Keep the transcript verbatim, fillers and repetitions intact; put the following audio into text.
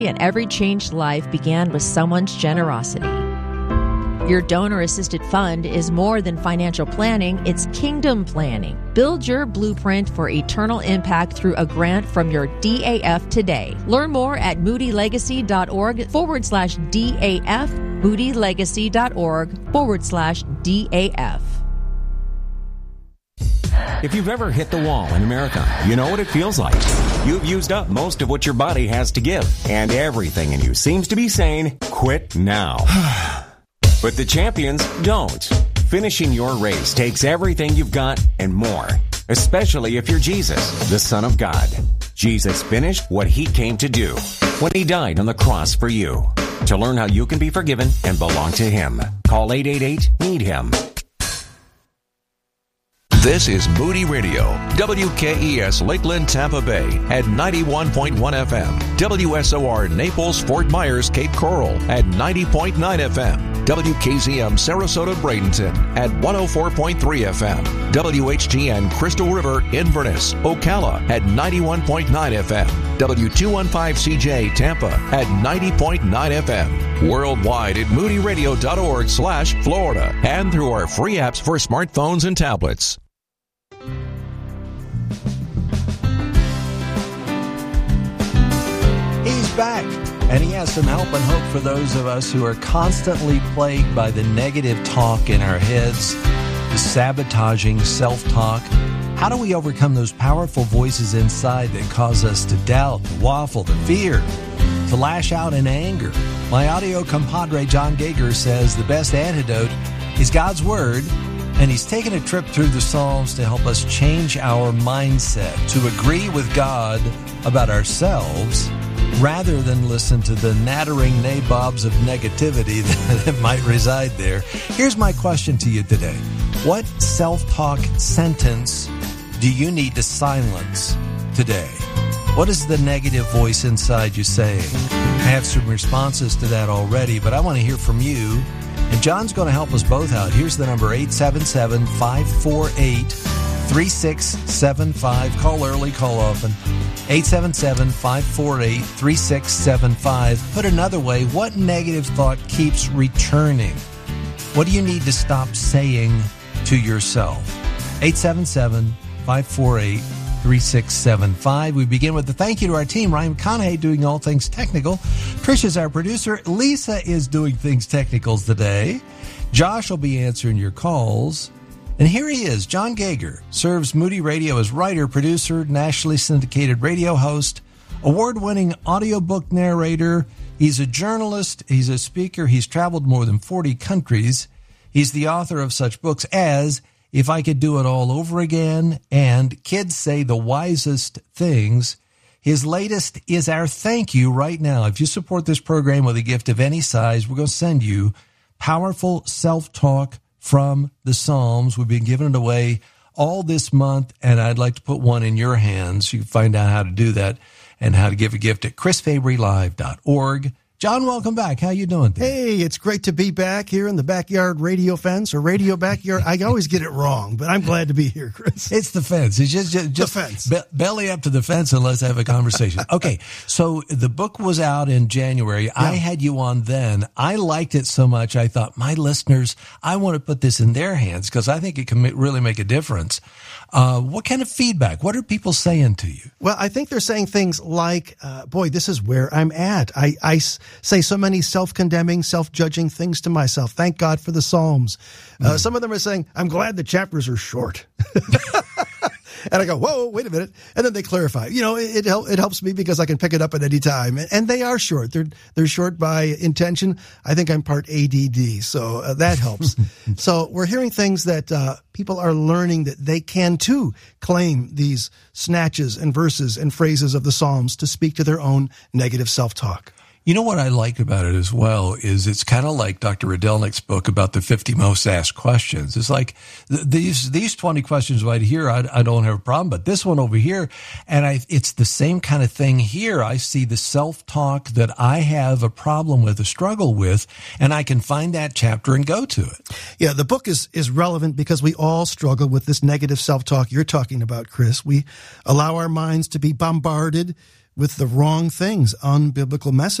And every changed life began with someone's generosity. Your donor-assisted fund is more than financial planning, it's kingdom planning. Build your blueprint for eternal impact through a grant from your D A F today. Learn more at moodylegacy.org forward slash DAF, moodylegacy.org forward slash DAF. If you've ever hit the wall in America, you know what it feels like. You've used up most of what your body has to give, and everything in you seems to be saying, quit now. But the champions don't. Finishing your race takes everything you've got and more, especially if you're Jesus, the Son of God. Jesus finished what he came to do when he died on the cross for you. To learn how you can be forgiven and belong to him, call eight eight eight, need him. This is Moody Radio, W K E S Lakeland, Tampa Bay at ninety-one point one F M, W S O R Naples, Fort Myers, Cape Coral at ninety point nine F M, W K Z M Sarasota, Bradenton at one oh four point three F M, W H G N Crystal River, Inverness, Ocala at ninety-one point nine F M, W two fifteen C J Tampa at ninety point nine F M, worldwide at moodyradio.org slash Florida, and through our free apps for smartphones and tablets. He's back, and he has some help and hope for those of us who are constantly plagued by the negative talk in our heads, the sabotaging self-talk. How do we overcome those powerful voices inside that cause us to doubt, to waffle, to fear, to lash out in anger? My audio compadre John Gauger says the best antidote is God's Word, and he's taken a trip through the Psalms to help us change our mindset, to agree with God about ourselves, rather than listen to the nattering nabobs of negativity that might reside there. Here's my question to you today. What self-talk sentence do you need to silence today? What is the negative voice inside you saying? I have some responses to that already, but I want to hear from you. And John's going to help us both out. Here's the number, eight seven seven, five four eight, three six seven five. Call early, call often. eight seven seven, five four eight, three six seven five. Put another way, what negative thought keeps returning? What do you need to stop saying to yourself? eight seven seven, five four eight, three six seven five. We begin with the thank you to our team. Ryan McConaughey doing all things technical. Trish is our producer. Lisa is doing things technicals today. Josh will be answering your calls. And here he is, John Gauger, serves Moody Radio as writer, producer, nationally syndicated radio host, award-winning audiobook narrator. He's a journalist. He's a speaker. He's traveled more than forty countries. He's the author of such books as If I Could Do It All Over Again and Kids Say the Wisest Things. His latest is our thank you right now. If you support this program with a gift of any size, we're going to send you powerful self-talk from the Psalms. We've been giving it away all this month, and I'd like to put one in your hands. You can find out how to do that and how to give a gift at chris fabry live dot org. John, welcome back. How you doing today? Hey, it's great to be back here in the backyard radio fence or radio backyard. I always get it wrong, but I'm glad to be here, Chris. It's the fence. It's just, just, just the fence. Be- belly up to the fence and let's have a conversation. Okay, so the book was out in January. Yeah. I had you on then. I liked it so much, I thought, my listeners, I want to put this in their hands because I think it can really make a difference. Uh, what kind of feedback? What are people saying to you? Well, I think they're saying things like, uh, boy, this is where I'm at. I, I s- say so many self-condemning, self-judging things to myself. Thank God for the Psalms. Uh, mm. Some of them are saying, I'm glad the chapters are short. And I go, whoa, wait a minute. And then they clarify. You know, it, it, help, it helps me because I can pick it up at any time. And, and they are short. They're they're short by intention. I think I'm part A D D, so uh, that helps. So we're hearing things that uh, people are learning that they can, too, claim these snatches and verses and phrases of the Psalms to speak to their own negative self-talk. You know what I like about it as well is it's kind of like Doctor Radelnik's book about the fifty most asked questions. It's like th- these these twenty questions right here, I, I don't have a problem, but this one over here, and I, it's the same kind of thing here. I see the self-talk that I have a problem with, a struggle with, and I can find that chapter and go to it. Yeah, the book is, is relevant because we all struggle with this negative self-talk you're talking about, Chris. We allow our minds to be bombarded with the wrong things, unbiblical messages.